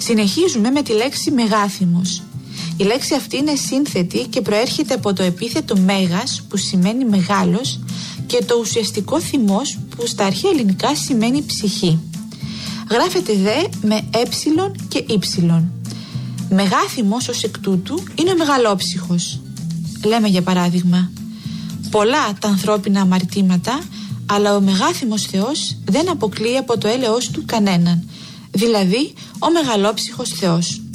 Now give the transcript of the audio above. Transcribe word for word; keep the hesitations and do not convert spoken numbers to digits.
Συνεχίζουμε με τη λέξη μεγάθυμος. Η λέξη αυτή είναι σύνθετη και προέρχεται από το επίθετο μέγας, που σημαίνει μεγάλος, και το ουσιαστικό θυμός, που στα αρχαία ελληνικά σημαίνει ψυχή. Γράφεται δε με ε και ύψιλον. Μεγάθυμος ως εκ τούτου είναι ο μεγαλόψυχος. Λέμε για παράδειγμα: πολλά τα ανθρώπινα αμαρτήματα, αλλά ο μεγάθυμος Θεός δεν αποκλείει από το έλεος του κανέναν, δηλαδή ο μεγαλόψυχος Θεός.